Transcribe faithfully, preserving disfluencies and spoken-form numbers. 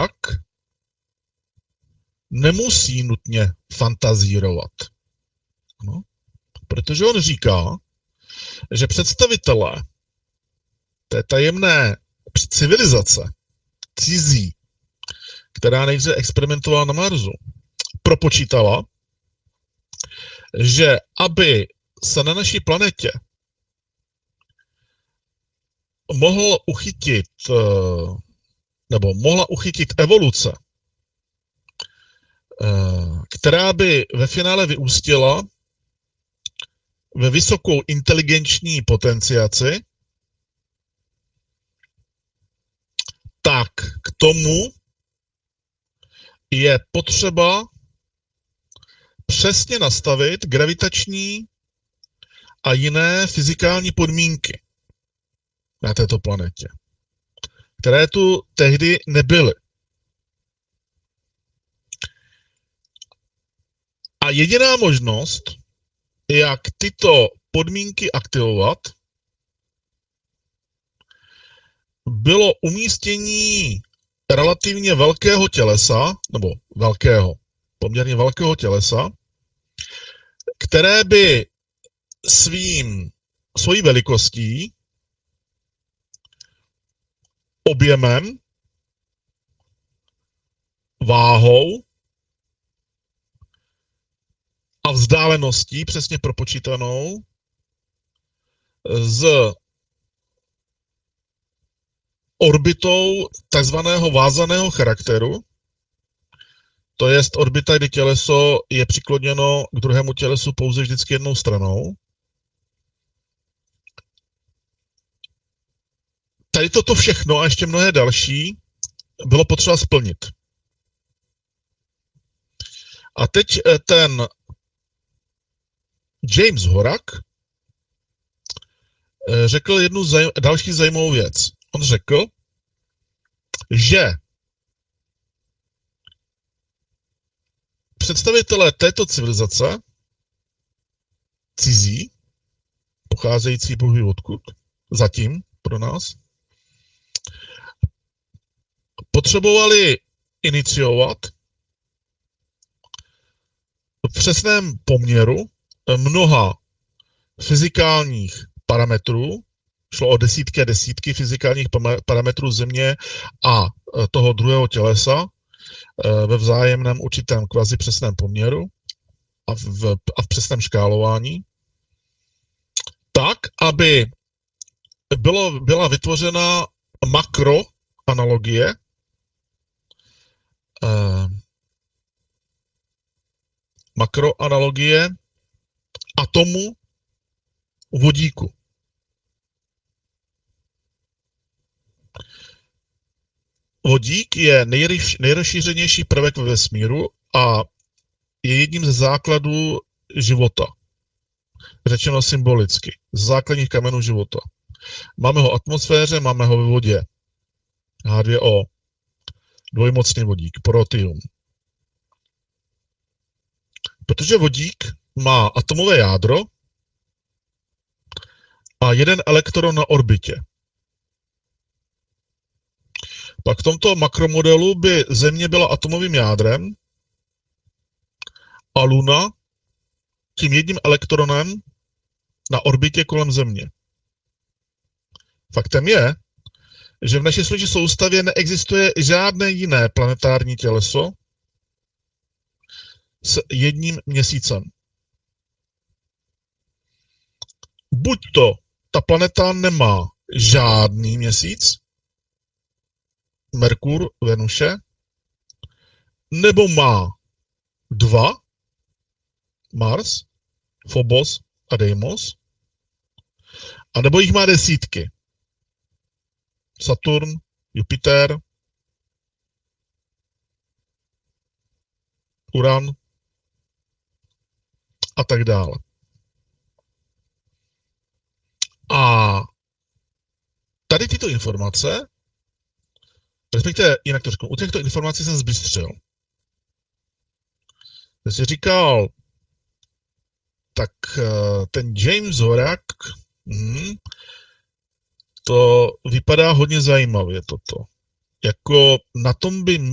Horak nemusí nutně fantazírovat. No, protože on říká, že představitelé té tajemné civilizace cizí, která nejdříve experimentovala na Marsu, propočítala, že aby se na naší planetě mohl uchytit, nebo mohla uchytit evoluce, která by ve finále vyústila ve vysokou inteligenční potenciaci, tak k tomu je potřeba přesně nastavit gravitační a jiné fyzikální podmínky na této planetě, které tu tehdy nebyly. A jediná možnost, jak tyto podmínky aktivovat, bylo umístění relativně velkého tělesa, nebo velkého, poměrně velkého tělesa, které by svým, svojí velikostí, objemem, váhou a vzdáleností přesně propočítanou z orbitou takzvaného vázaného charakteru, to jest orbita, kdy těleso je přikloněno k druhému tělesu pouze vždycky jednou stranou. Tady toto všechno a ještě mnohé další bylo potřeba splnit. A teď ten James Horak řekl jednu zaj- další zajímavou věc. On řekl, že představitelé této civilizace, cizí, pocházející bohu odkud, zatím pro nás, potřebovali iniciovat v přesném poměru mnoha fyzikálních parametrů, šlo o desítky a desítky fyzikálních parametrů Země a toho druhého tělesa ve vzájemném určitém kvazi přesném poměru a v, a v přesném škálování, tak, aby bylo, byla vytvořena makroanalogie eh, makroanalogie atomu vodíku. Vodík je nejrozšířenější prvek ve vesmíru a je jedním ze základů života. Řečeno symbolicky. Z základních kamenů života. Máme ho v atmosféře, máme ho ve vodě. H dvě O. Dvojmocný vodík, protium. Protože vodík má atomové jádro a jeden elektron na orbitě. Pak v tomto makromodelu by Země byla atomovým jádrem a Luna tím jedním elektronem na orbitě kolem Země. Faktem je, že v naší sluneční soustavě neexistuje žádné jiné planetární těleso s jedním měsícem. Buď to ta planeta nemá žádný měsíc, Merkur, Venuše, nebo má dva, Mars, Phobos a Deimos, a nebo jich má desítky. Saturn, Jupiter, Uran a tak dále. A tady tyto informace, respektive jinak to řeknu, u těchto informací jsem zbystřil. Já si říkal, tak ten James Horak, hm, to vypadá hodně zajímavě toto. Jako na tom by